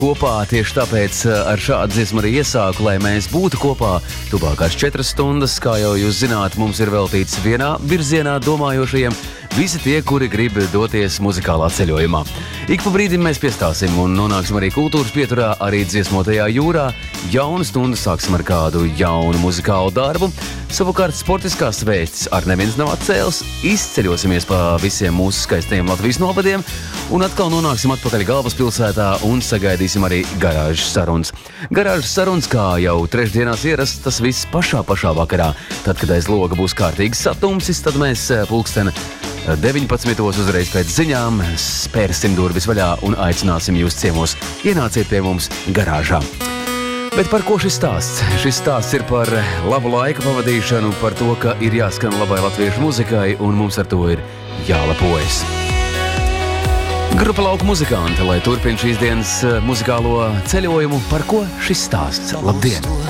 kopā. Tieši tāpēc ar šādu dziesmu arī iesāku, lai mēs būtu kopā tuvākās 4 stundas. Kā jau jūs zināt, mums ir veltīts vienā virzienā domājošajiem visi tie, kuri grib doties muzikālā ceļojumā. Ik pa brīdim mēs piestāsim un nonāksim arī kultūras pieturā, arī dziesmotajā jūrā. Jaunu stundu sāksim ar kādu jaunu muzikālu darbu. Savukārt sportiskās vēstis ar neviens nav atcēlis. Izceļosimies pa visiem mūsu skaistajiem Latvijas novadiem un atkal nonāksim atpakaļ galvaspilsētā un sagaidīsim arī garāžas sarunas. Garāžas sarunas, kā jau trešdienās ierasts, tas viss pašā vakarā. Tad, kad aiz loga būs kārtīgi satumsis, tad mēs pulksteni 19. uzreiz pēc ziņām spērsim durvis vaļā un aicināsim jūs ciemos. Ienāciet pie mums garāžā. Bet par ko šis stāsts? Šis stāsts ir par labu laika pavadīšanu, par to, ka ir jāskan labai latviešu muzikai un mums ar to ir jālepojas. Grupa Lauku muzikanti, lai turpina šīs dienas muzikālo ceļojumu, par ko šis stāsts. Labdien!